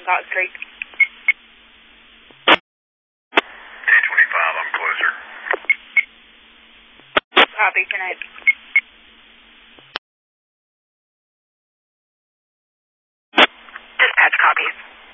Dot Street. 1025, I'm closer. Copy, good night.